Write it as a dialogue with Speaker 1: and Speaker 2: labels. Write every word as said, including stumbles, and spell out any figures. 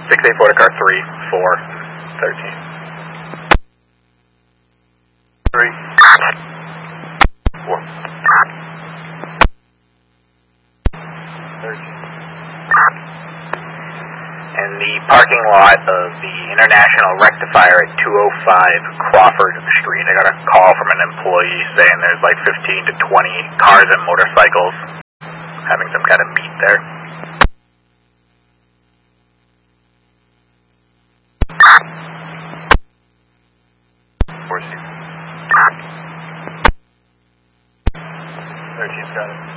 Speaker 1: six eight four to car three, four, thirteen. Three. Four. Thirteen. In the parking lot of the International Rectifier at two oh five Crawford Street, I got a call from an employee saying there's like fifteen to twenty cars and motorcycles having some kind of meet there. thirteen's got it.